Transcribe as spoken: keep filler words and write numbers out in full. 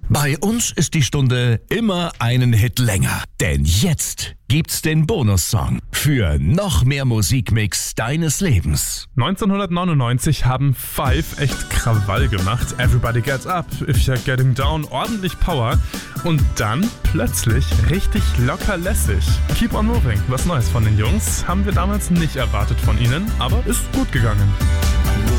Bei uns ist die Stunde immer einen Hit länger. Denn jetzt gibt's den Bonussong für noch mehr Musikmix deines Lebens. neunzehnhundertneunundneunzig haben Five echt Krawall gemacht. Everybody Gets Up, If You're Getting Down, ordentlich Power. Und dann plötzlich richtig locker lässig. Keep on Moving, was Neues von den Jungs, haben wir damals nicht erwartet von ihnen, aber ist gut gegangen.